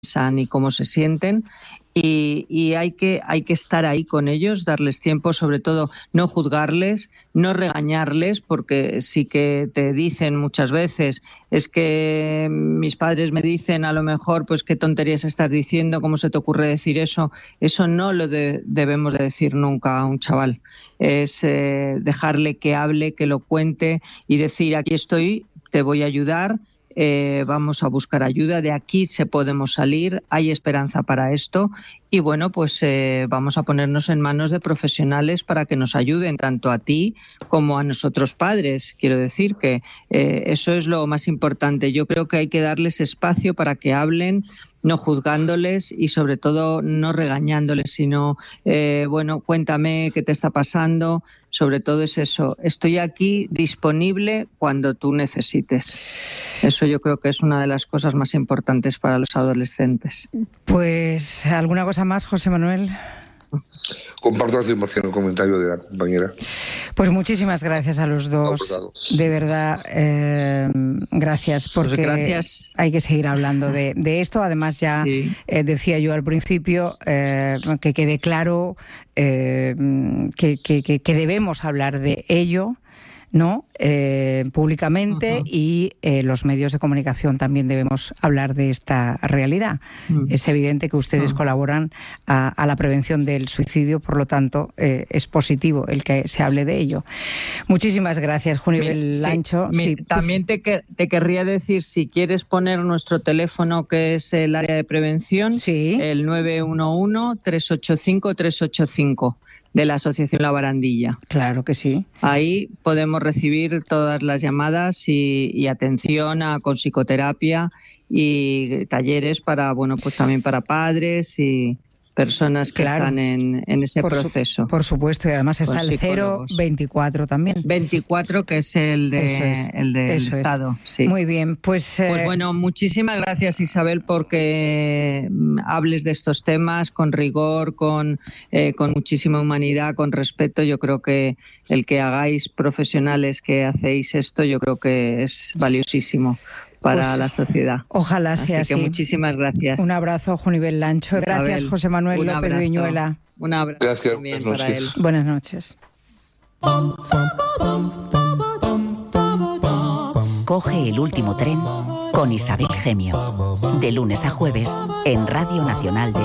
piensan y cómo se sienten. Y hay que estar ahí con ellos, darles tiempo, sobre todo no juzgarles, no regañarles, porque sí que te dicen muchas veces, es que mis padres me dicen a lo mejor, pues qué tonterías estás diciendo, cómo se te ocurre decir eso. Eso no lo debemos de decir nunca a un chaval. Es dejarle que hable, que lo cuente y decir, aquí estoy, te voy a ayudar. Vamos a buscar ayuda, de aquí podemos salir, hay esperanza para esto y bueno, pues vamos a ponernos en manos de profesionales para que nos ayuden tanto a ti como a nosotros padres. Quiero decir que eso es lo más importante. Yo creo que hay que darles espacio para que hablen, no juzgándoles y sobre todo no regañándoles, sino bueno, cuéntame qué te está pasando. Sobre todo es eso, estoy aquí disponible cuando tú necesites. Eso yo creo que es una de las cosas más importantes para los adolescentes. Pues, ¿alguna cosa más, José Manuel? Comparto la afirmación, el comentario de la compañera. Pues muchísimas gracias a los dos. De verdad, gracias, porque pues gracias. Hay que seguir hablando de esto. Además, ya decía yo al principio que quede claro que debemos hablar de ello, ¿no? Públicamente y los medios de comunicación también debemos hablar de esta realidad. Es evidente que ustedes colaboran a la prevención del suicidio, por lo tanto es positivo el que se hable de ello. Muchísimas gracias, Junivel Lancho. También te querría decir, si quieres poner nuestro teléfono, que es el área de prevención, el 911-385-385. De la Asociación La Barandilla. Claro que sí. Ahí podemos recibir todas las llamadas y atención con psicoterapia y talleres para, bueno, pues también para padres y personas que están en ese proceso. Por supuesto, y además está el 024 también. 24, que es el del Estado. Sí. Muy bien, pues bueno, muchísimas gracias, Isabel, porque hables de estos temas con rigor, con muchísima humanidad, con respeto. Yo creo que el que hagáis profesionales que hacéis esto, yo creo que es valiosísimo para la sociedad. Ojalá sea así. Así que muchísimas gracias. Un abrazo, Junivel Lancho. Isabel, gracias, José Manuel López Viñuela. Un abrazo gracias, también para él. Buenas noches. Coge el último tren con Isabel Gemio. De lunes a jueves en Radio Nacional de